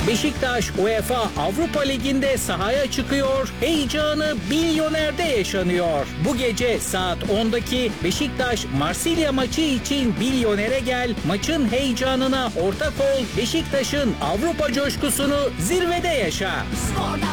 Beşiktaş UEFA Avrupa Ligi'nde sahaya çıkıyor, heyecanı Bilyoner'de yaşanıyor. Bu gece saat 10'daki Beşiktaş Marsilya maçı için Bilyoner'e gel, maçın heyecanına ortak ol, Beşiktaş'ın Avrupa coşkusunu zirvede yaşa. Skorda